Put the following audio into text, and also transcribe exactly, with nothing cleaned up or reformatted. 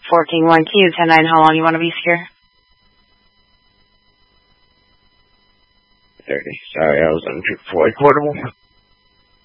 fourteen one Q, ten nine, how long you want to be secure? thirty. Sorry, I was on Floyd Portable.